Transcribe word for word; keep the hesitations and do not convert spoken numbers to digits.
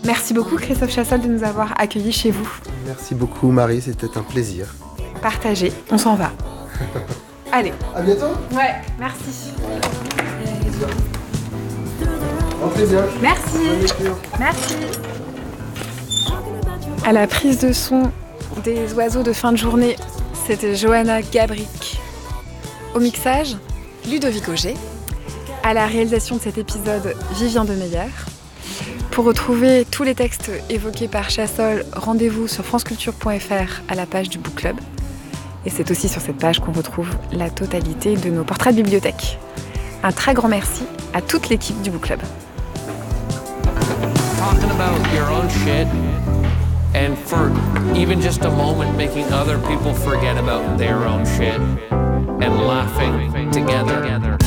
Merci beaucoup Christophe Chassol de nous avoir accueillis chez vous. Merci beaucoup Marie, c'était un plaisir. Partagé, on s'en va. Allez. À bientôt. Ouais, merci. Ouais. Rentrez bien. Merci. Merci. À la prise de son des oiseaux de fin de journée, c'était Johanna Gabrick. Au mixage, Ludovic Auger. À la réalisation de cet épisode, Vivien Demeyer. Pour retrouver tous les textes évoqués par Chassol, rendez-vous sur franceculture point f r à la page du Book Club. Et c'est aussi sur cette page qu'on retrouve la totalité de nos portraits de bibliothèque. Un très grand merci à toute l'équipe du Book Club. Talking about your own shit and for even just a moment making other people forget about their own shit and laughing together.